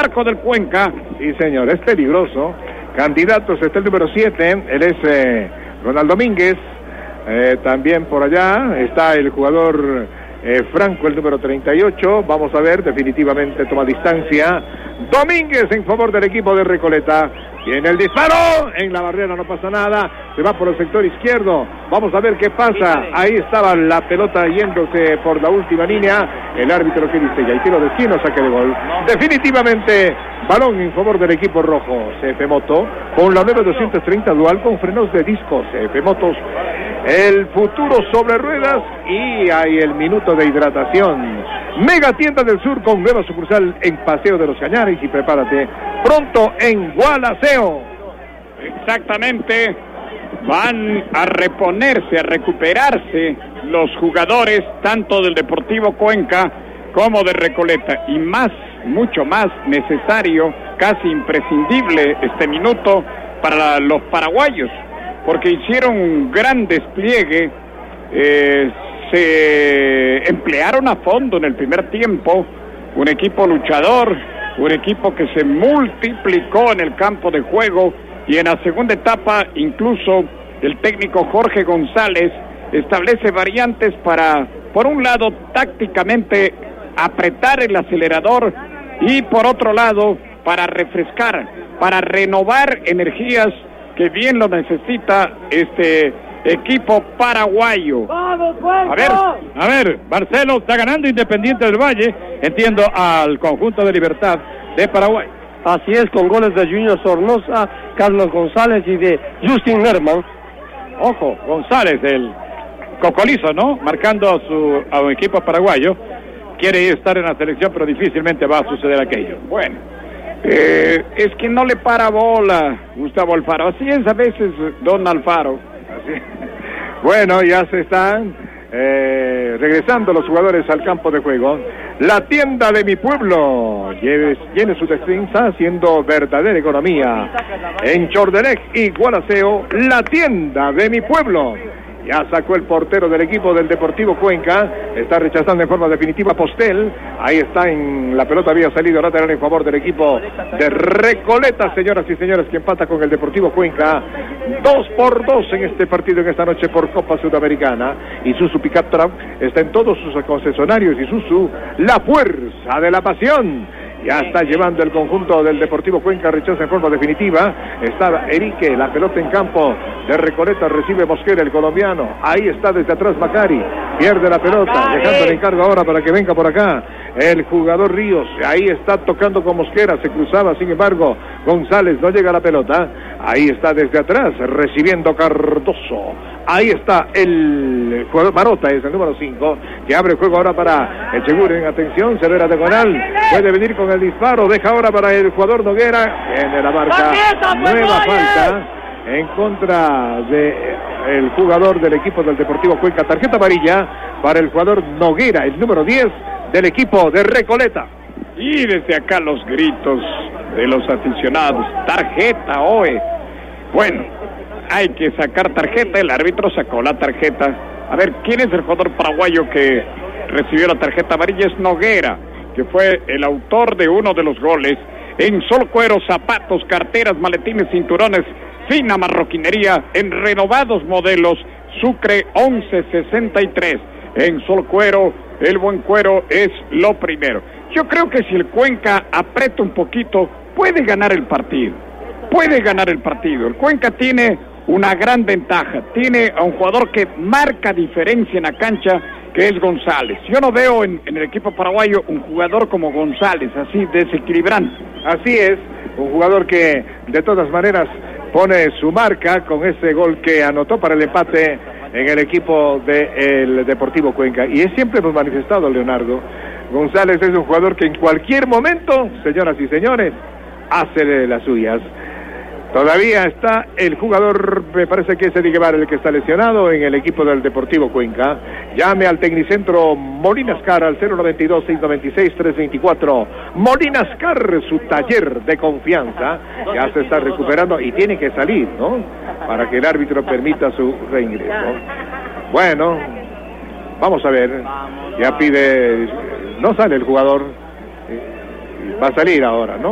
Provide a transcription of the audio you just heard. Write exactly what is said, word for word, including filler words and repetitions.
arco del Cuenca. Sí, señor, es peligroso. Candidatos está el número siete, él es eh, Ronald Domínguez. Eh, también por allá está el jugador eh, Franco, el número treinta y ocho. Vamos a ver, definitivamente toma distancia Domínguez en favor del equipo de Recoleta. Viene el disparo, en la barrera no pasa nada, se va por el sector izquierdo, vamos a ver qué pasa. Ahí estaba la pelota yéndose por la última línea, el árbitro que dice, y hay tiro de esquina, saque de gol. Definitivamente, balón en favor del equipo rojo. C F Moto, con la nueva doscientos treinta dual con frenos de disco. C F Motos, el futuro sobre ruedas, y hay el minuto de hidratación. Mega Tienda del Sur con nueva sucursal en Paseo de los Cañares, y prepárate pronto en Gualaceo. Exactamente, van a reponerse, a recuperarse los jugadores tanto del Deportivo Cuenca como de Recoleta, y más, mucho más necesario, casi imprescindible este minuto para los paraguayos, porque hicieron un gran despliegue, eh, se emplearon a fondo en el primer tiempo, un equipo luchador, un equipo que se multiplicó en el campo de juego, y en la segunda etapa incluso el técnico Jorge González establece variantes para, por un lado, tácticamente apretar el acelerador, y por otro lado, para refrescar, para renovar energías, que bien lo necesita este equipo paraguayo. A ver, a ver, Barcelo está ganando Independiente del Valle, entiendo, al conjunto de Libertad de Paraguay. Así es, con goles de Junior Sornosa, Carlos González y de Justin Nerman. Ojo, González, el cocolizo, ¿no? Marcando a su, a un equipo paraguayo. Quiere estar en la selección, pero difícilmente va a suceder aquello. Bueno, eh, es que no le para bola Gustavo Alfaro. Así es a veces don Alfaro. Así. Bueno, ya se están eh, regresando los jugadores al campo de juego. La tienda de mi pueblo lleve, llene su despensa haciendo verdadera economía. En Chordelec y Gualaceo, la tienda de mi pueblo. Ya sacó el portero del equipo del Deportivo Cuenca, está rechazando en forma definitiva Postel. Ahí está, en la pelota había salido lateral en favor del equipo de Recoleta, señoras y señores, que empata con el Deportivo Cuenca dos por dos en este partido, en esta noche por Copa Sudamericana. Isuzu Pickup Truck está en todos sus concesionarios. Isuzu, la fuerza de la pasión. Ya está llevando el conjunto del Deportivo Cuenca, rechaza en forma definitiva. Está Erique, la pelota en campo de Recoleta, recibe Mosquera, el colombiano. Ahí está desde atrás Macari, pierde la pelota, dejando el encargo ahora para que venga por acá el jugador Ríos. Ahí está tocando con Mosquera, se cruzaba, sin embargo González, no llega a la pelota. Ahí está desde atrás, recibiendo Cardoso. Ahí está el jugador Marota, es el número cinco, que abre el juego ahora para el Cheguren. Atención, severa diagonal, puede venir con el disparo, deja ahora para el jugador Noguera, en la marca, nueva falta en contra de el jugador del equipo del Deportivo Cuenca. Tarjeta amarilla para el jugador Noguera, el número diez del equipo de Recoleta. Y desde acá los gritos de los aficionados, tarjeta, oe. Bueno, hay que sacar tarjeta, el árbitro sacó la tarjeta. A ver, ¿quién es el jugador paraguayo que recibió la tarjeta amarilla? Es Noguera, que fue el autor de uno de los goles. En sol cuero, zapatos, carteras, maletines, cinturones, fina marroquinería, en renovados modelos, Sucre once sesenta y tres. En sol cuero, el buen cuero es lo primero. Yo creo que si el Cuenca aprieta un poquito, puede ganar el partido. Puede ganar el partido. El Cuenca tiene una gran ventaja. Tiene a un jugador que marca diferencia en la cancha, que es González. Yo no veo en, en el equipo paraguayo un jugador como González, así desequilibrante. Así es, un jugador que de todas maneras pone su marca con ese gol que anotó para el empate en el equipo del Deportivo Cuenca. Y es siempre hemos manifestado, Leonardo, González es un jugador que en cualquier momento, señoras y señores, hace las suyas. Todavía está el jugador, me parece que es Eddie Guevara, el que está lesionado en el equipo del Deportivo Cuenca. Llame al Tecnicentro Molinascar al cero noventa y dos, seiscientos noventa y seis, trescientos veinticuatro. Molinascar, su taller de confianza. Ya se está recuperando y tiene que salir, ¿no? Para que el árbitro permita su reingreso. Bueno, vamos a ver. Ya pide, no sale el jugador. Va a salir ahora, ¿no?